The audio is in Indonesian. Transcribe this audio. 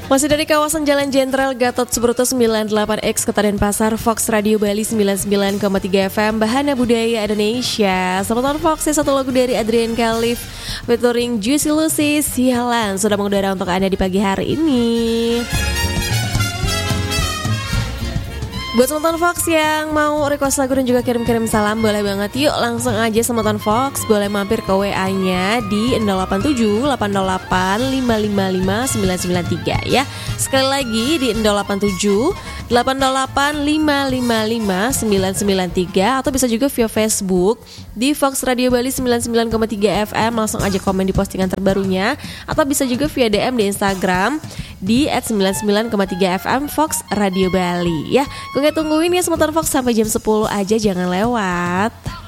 Masih dari kawasan Jalan Jenderal Gatot Subroto 98X Kota Denpasar, Fox Radio Bali 99,3 FM, Bahana Budaya Indonesia. Selamat malam Fox, satu lagu dari Adrian Khalif featuring Juicy Lucy, Sialan sudah mengudara untuk Anda di pagi hari ini. Buat Semeton Fox yang mau request lagu dan juga kirim-kirim salam, boleh banget. Yuk langsung aja Semeton Fox, boleh mampir ke WA-nya di 087 808 555 993 ya. Sekali lagi di 087 808 555 993, atau bisa juga via Facebook di Fox Radio Bali 99,3 FM. Langsung aja komen di postingan terbarunya, atau bisa juga via DM di Instagram di @99,3 FM Fox Radio Bali ya. Gue tungguin ya Semeton Fox sampai jam 10 aja, jangan lewat.